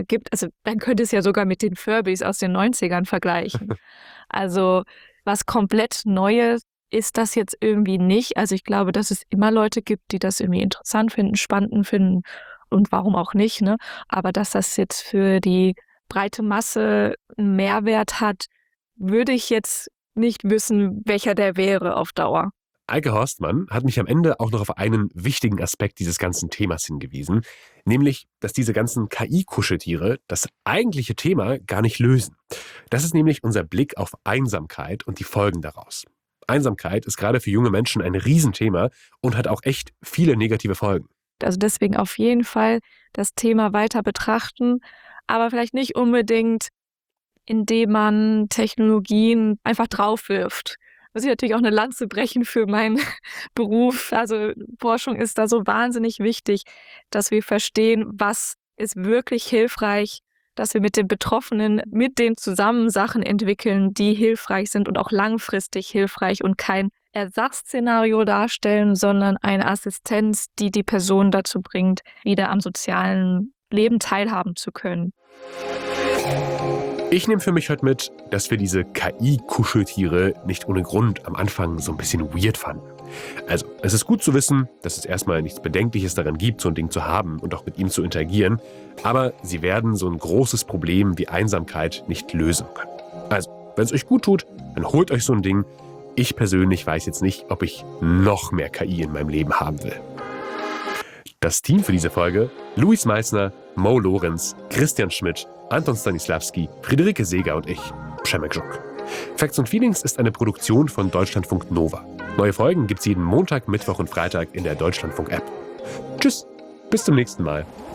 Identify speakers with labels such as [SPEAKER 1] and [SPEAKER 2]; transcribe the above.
[SPEAKER 1] gibt, also dann könnte es ja sogar mit den Furbies aus den 90ern vergleichen. Also was komplett Neues ist das jetzt irgendwie nicht. Also ich glaube, dass es immer Leute gibt, die das irgendwie interessant finden, spannend finden und warum auch nicht, ne? Aber dass das jetzt für die breite Masse einen Mehrwert hat, würde ich jetzt nicht wissen, welcher der wäre auf Dauer.
[SPEAKER 2] Eike Horstmann hat mich am Ende auch noch auf einen wichtigen Aspekt dieses ganzen Themas hingewiesen, nämlich, dass diese ganzen KI-Kuscheltiere das eigentliche Thema gar nicht lösen. Das ist nämlich unser Blick auf Einsamkeit und die Folgen daraus. Einsamkeit ist gerade für junge Menschen ein Riesenthema und hat auch echt viele negative Folgen.
[SPEAKER 1] Also deswegen auf jeden Fall das Thema weiter betrachten, aber vielleicht nicht unbedingt, indem man Technologien einfach draufwirft. Muss ich natürlich auch eine Lanze brechen für meinen Beruf. Also Forschung ist da so wahnsinnig wichtig, dass wir verstehen, was ist wirklich hilfreich, dass wir mit den Betroffenen, mit denen zusammen Sachen entwickeln, die hilfreich sind und auch langfristig hilfreich und kein Ersatzszenario darstellen, sondern eine Assistenz, die die Person dazu bringt, wieder am sozialen Leben teilhaben zu können.
[SPEAKER 2] Ich nehme für mich heute mit, dass wir diese KI-Kuscheltiere nicht ohne Grund am Anfang so ein bisschen weird fanden. Also, es ist gut zu wissen, dass es erstmal nichts Bedenkliches daran gibt, so ein Ding zu haben und auch mit ihm zu interagieren, aber sie werden so ein großes Problem wie Einsamkeit nicht lösen können. Also, wenn es euch gut tut, dann holt euch so ein Ding. Ich persönlich weiß jetzt nicht, ob ich noch mehr KI in meinem Leben haben will. Das Team für diese Folge: Luis Meissner, Mo Lorenz, Christian Schmidt, Anton Stanislawski, Friederike Seeger und ich, Przemek Żuk. Facts and Feelings ist eine Produktion von Deutschlandfunk Nova. Neue Folgen gibt's jeden Montag, Mittwoch und Freitag in der Deutschlandfunk-App. Tschüss, bis zum nächsten Mal.